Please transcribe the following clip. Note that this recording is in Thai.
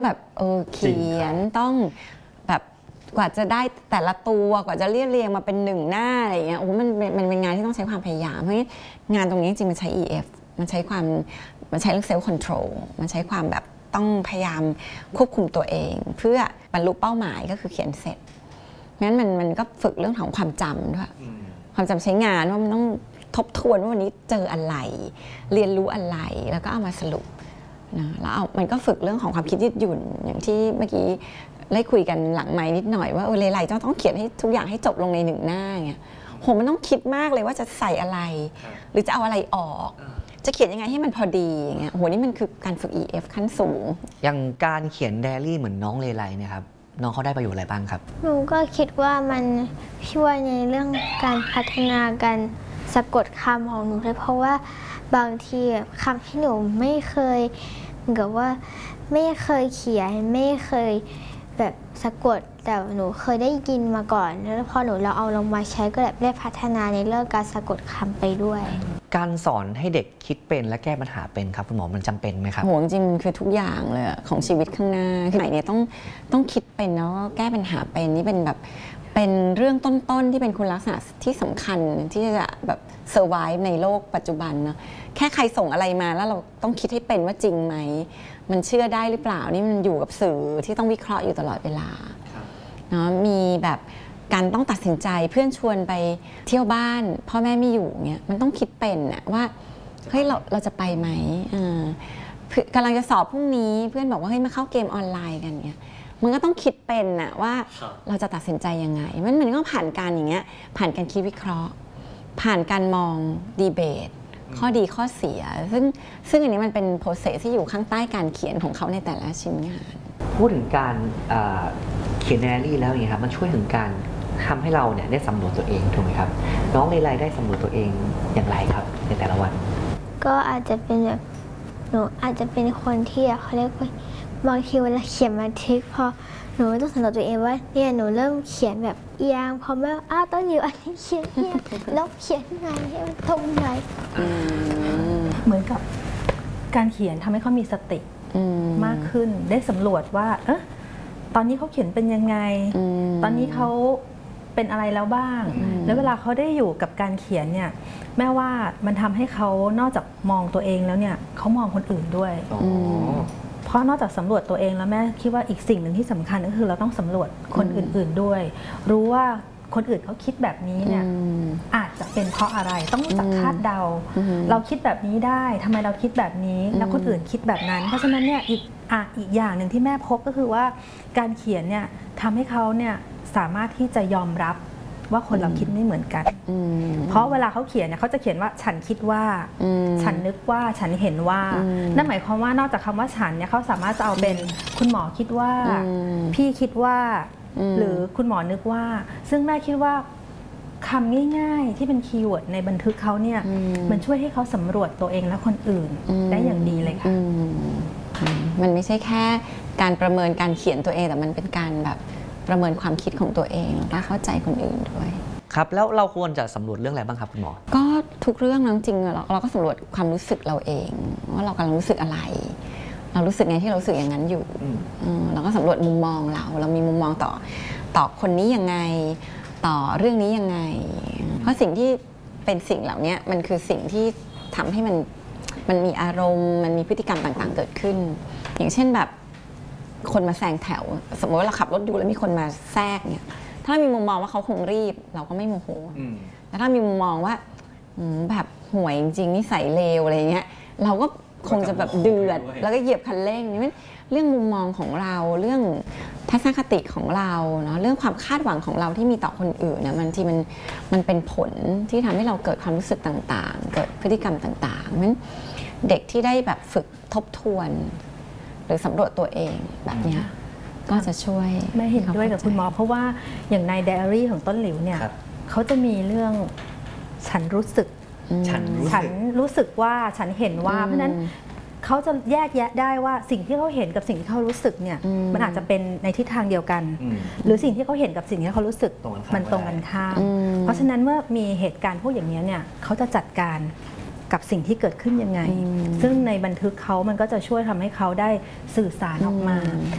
แบบเขียนต้องแบบกว่าจะได้แต่ละตัวกว่าจะเรียงมาเป็น1 หน้าอะไรอย่างเงี้ยโอ้มันเป็นงานที่ต้องใช้ความพยายามเพราะงั้นงานตรงนี้จริงมันใช้ EF มันใช้เรื่องเซลฟ์คอนโทรลมันใช้ความแบบต้องพยายามควบคุมตัวเองเพื่อบรรลุเป้าหมายก็คือเขียนเสร็จงั้นมันก็ฝึกเรื่องของความจำด้วยความจำใช้งานว่ามันต้องทบทวนว่าวันนี้เจออะไรเรียนรู้อะไรแล้วก็เอามาสรุปนะแล้วมันก็ฝึกเรื่องของความคิดยืดหยุ่นอย่างที่เมื่อกี้ได้คุยกันหลังไมค์นิดหน่อยว่าเลไลต้องเขียนให้ทุกอย่างให้จบลงใน1 หน้าเงี้ยโหมันต้องคิดมากเลยว่าจะใส่อะไรหรือจะเอาอะไรออกจะเขียนยังไงให้มันพอดีอย่างเงี้ยโหนี่มันคือการฝึก EF ขั้นสูงอย่างการเขียนไดอารี่เหมือนน้องเลไลเนี่ยครับน้องเขาได้ประโยชน์อะไรบ้างครับหนูก็คิดว่ามันช่วยในเรื่องการพัฒนาการสะกดคำของหนูเลยเพราะว่าบางทีคำที่หนูไม่เคยเหมือนกับว่าไม่เคยเขียนไม่เคยแบบสะกดแต่หนูเคยได้ยินมาก่อนแล้วพอหนูเราเอาลงมาใช้ก็แบบได้พัฒนาในเรื่องการสะกดคำไปด้วยการสอนให้เด็กคิดเป็นและแก้ปัญหาเป็นครับคุณหมอมันจำเป็นไหมครับโหจริงๆคือทุกอย่างเลยของชีวิตข้างหน้าคือไหนเนี่ยต้องคิดเป็นแล้วก็แก้ปัญหาเป็นนี่เป็นแบบเป็นเรื่องต้นๆที่เป็นคุณลักษณะที่สำคัญที่จะแบบเซอร์ไวฟ์ในโลกปัจจุบันนะแค่ใครส่งอะไรมาแล้วเราต้องคิดให้เป็นว่าจริงไหมมันเชื่อได้หรือเปล่านี่มันอยู่กับสื่อที่ต้องวิเคราะห์อยู่ตลอดเวลาเนาะมีแบบการต้องตัดสินใจเพื่อนชวนไปเที่ยวบ้านพ่อแม่ไม่อยู่เงี้ยมันต้องคิดเป็นอะว่าเฮ้ยเราจะไปไหมกำลังจะสอบพรุ่งนี้เพื่อนบอกว่าเฮ้ยมาเข้าเกมออนไลน์กันเงี้ยมันก็ต้องคิดเป็นอะว่าเราจะตัดสินใจยังไงมันก็ผ่านการอย่างเงี้ยผ่านการคิดวิเคราะห์ผ่านการมองดีเบตข้อดีข้อเสียซึ่งอันนี้มันเป็นโปรเซสที่อยู่ข้างใต้การเขียนของเขาในแต่ละชิ้นงานพูดถึงการเขียนไดอารี่แล้วเนี่ยครับมันช่วยถึงการทำให้เราเนี่ยได้สำรวจตัวเองถูกไหมครับน้องเลไลได้สำรวจตัวเองอย่างไรครับในแต่ละวันก็อาจจะเป็นแบบหนูอาจจะเป็นคนที่เขาเรียกว่าบางทีเวลาเขียนบันทึกพอหนูต้องสำรวจตัวเองว่าเนี่ยหนูเริ่มเขียนแบบเอียงพอแม่ต้องอยู่อันนี้เขียนเอียงแล้วเขียนไงให้มันตรงไหนเหมือนกับการเขียนทำให้เขามีสติมากขึ้นได้สำรวจว่าตอนนี้เขาเขียนเป็นยังไงตอนนี้เขาเป็นอะไรแล้วบ้างแล้วเวลาเขาได้อยู่กับการเขียนเนี่ยแม้ว่ามันทำให้เขานอกจากมองตัวเองแล้วเนี่ยเขามองคนอื่นด้วยเพราะนอกจากสำรวจตัวเองแล้วแม่คิดว่าอีกสิ่งหนึ่งที่สำคัญก็คือเราต้องสำรวจคนอื่นๆด้วยรู้ว่าคนอื่นเขาคิดแบบนี้เนี่ยอาจจะเป็นเพราะอะไรต้องรู้จักคาดเดาเราคิดแบบนี้ได้ทำไมเราคิดแบบนี้แล้วคนอื่นคิดแบบนั้นเพราะฉะนั้นเนี่ยอีกอย่างหนึ่งที่แม่พบก็คือว่าการเขียนเนี่ยทำให้เขาเนี่ยสามารถที่จะยอมรับว่าคนเราคิดไม่เหมือนกันเพราะเวลาเขาเขียนเนี่ยเขาจะเขียนว่าฉันคิดว่าฉันนึกว่าฉันเห็นว่านั่นหมายความว่านอกจากคำว่าฉันเนี่ยเขาสามารถจะเอาเป็นคุณหมอคิดว่าพี่คิดว่าหรือคุณหมอนึกว่าซึ่งแม่คิดว่าคำง่ายๆที่เป็นคีย์เวิร์ดในบันทึกเขาเนี่ยมันช่วยให้เขาสำรวจตัวเองและคนอื่นได้อย่างดีเลยค่ะมันไม่ใช่แค่การประเมินการเขียนตัวเองแต่มันเป็นการแบบประเมินความคิดของตัวเองและเข้าใจคนอื่นด้วยครับแล้วเราควรจะสำรวจเรื่องอะไรบ้างครับคุณหมอก็ทุกเรื่องจริงๆเราก็สำรวจความรู้สึกเราเองว่าเรากำลังรู้สึกอะไรเรารู้สึกไงที่เรารู้สึกอย่างนั้นอยู่เราก็สำรวจมุมมองเรามีมุมมองต่อคนนี้ยังไงต่อเรื่องนี้ยังไงเพราะสิ่งที่เป็นสิ่งเหล่านี้มันคือสิ่งที่ทำให้มันมีอารมณ์มันมีพฤติกรรมต่างๆเกิดขึ้นอย่างเช่นแบบคนมาแซงแถวสมมติว่าเราขับรถอยู่แล้วมีคนมาแทรกเนี่ยถ้ามีมุมมองว่าเขาคงรีบเราก็ไม่โมโหแต่ถ้ามีมุมมองว่าแบบห่วยจริงๆนิสัยเลวอะไรเงี้ยเราก็คงจะแบบเดือดแล้วก็เหยียบคันเร่งนี่เรื่องมุมมองของเราเรื่องทัศนคติของเราเนาะเรื่องความคาดหวังของเราที่มีต่อคนอื่นนะมันเป็นผลที่ทำให้เราเกิดความรู้สึกต่างๆเกิดพฤติกรรมต่างๆนั้นเด็กที่ได้แบบฝึกทบทวนหรือสำรวจตัวเองแบบนี้ก็จะช่วยไม่เห็นด้วยกับคุณหมอเพราะว่าอย่างในไดอารี่ของต้นหลิวเนี่ยเขาจะมีเรื่องฉันรู้สึกว่าฉันเห็นว่าเพราะนั้นเขาจะแยกแยะได้ว่าสิ่งที่เขาเห็นกับสิ่งที่เขารู้สึกเนี่ยมันอาจจะเป็นในทิศทางเดียวกันหรือสิ่งที่เขาเห็นกับสิ่งที่เขารู้สึกมันตรงกันข้ามเพราะฉะนั้นเมื่อมีเหตุการณ์พวกอย่างนี้เนี่ยเขาจะจัดการกับสิ่งที่เกิดขึ้นยังไงซึ่งในบันทึกเขามันก็จะช่วยทำให้เขาได้สื่อสารออกมา